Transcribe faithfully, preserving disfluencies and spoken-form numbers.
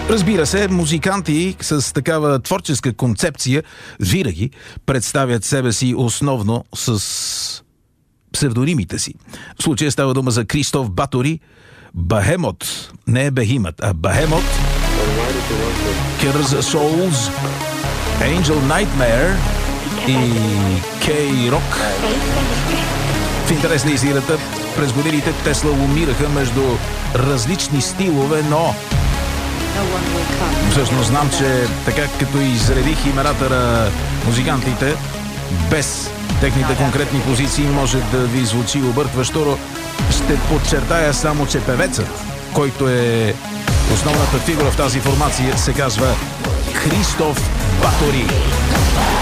Разбира се, музиканти с такава творческа концепция винаги представят себе си основно с псевдонимите си. В случая става дума за Кристоф Батори, Бехемот, не Бехимът, а Бехемот, Killers Souls, Angel Nightmare и K-Rock. В интерес на истината, през годините те слаломираха между различни стилове, но всъщност знам, че така като изредих имената на музикантите, без техните конкретни позиции може да ви звучи объркващо. Ще подчертая само, че певецът, който е основната фигура в тази формация, се казва Кристоф Батори.